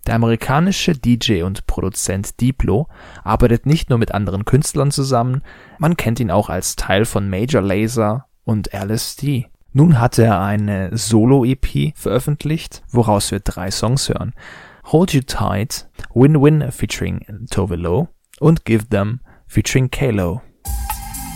Der amerikanische DJ und Produzent Diplo arbeitet nicht nur mit anderen Künstlern zusammen, man kennt ihn auch als Teil von Major Lazer und LSD. Nun hat er eine Solo-EP veröffentlicht, woraus wir 3 Songs hören: Hold You Tight, Win Win featuring Tove Lo und Give Them featuring K-Lo.